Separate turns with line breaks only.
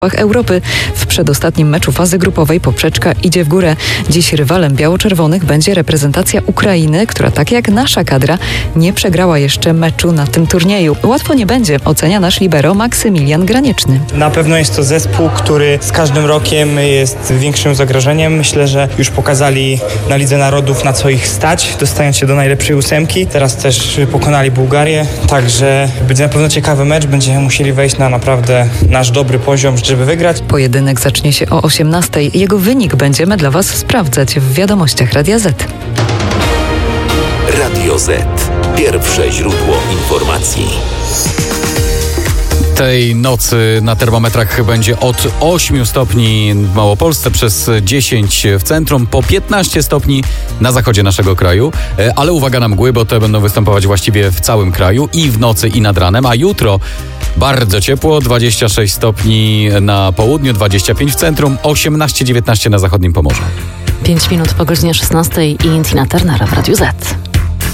Europy. W przedostatnim meczu fazy grupowej poprzeczka idzie w górę. Dziś rywalem biało-czerwonych będzie reprezentacja Ukrainy, która tak jak nasza kadra nie przegrała jeszcze meczu na tym turnieju. Łatwo nie będzie, ocenia nasz libero Maksymilian Granieczny.
Na pewno jest to zespół, który z każdym rokiem jest większym zagrożeniem. Myślę, że już pokazali na Lidze Narodów, na co ich stać, dostając się do najlepszej ósemki. Teraz też pokonali Bułgarię, także będzie na pewno ciekawy mecz. Będziemy musieli wejść na naprawdę nasz dobry poziom, żeby wygrać.
Pojedynek zacznie się o 18:00. Jego wynik będziemy dla Was sprawdzać w wiadomościach Radia Z.
Radio Z. Pierwsze źródło informacji.
Tej nocy na termometrach będzie od 8 stopni w Małopolsce, przez 10 w centrum, po 15 stopni na zachodzie naszego kraju. Ale uwaga na mgły, bo te będą występować właściwie w całym kraju i w nocy, i nad ranem. A jutro bardzo ciepło, 26 stopni na południu, 25 w centrum, 18-19 na zachodnim Pomorzu.
5 minut po godzinie 16:00 i Tina Turner w Radiu Z.